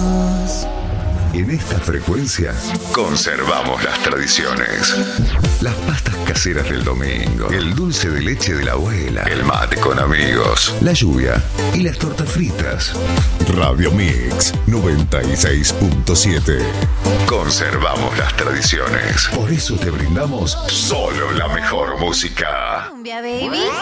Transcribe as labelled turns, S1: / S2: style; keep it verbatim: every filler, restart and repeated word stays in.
S1: En esta frecuencia conservamos las tradiciones. Las pastas caseras del domingo, el dulce de leche de la abuela, el mate con amigos, la lluvia y las tortas fritas. Radio Mix noventa y seis punto siete. Conservamos las tradiciones. Por eso te brindamos solo la mejor música.
S2: Cumbia, baby.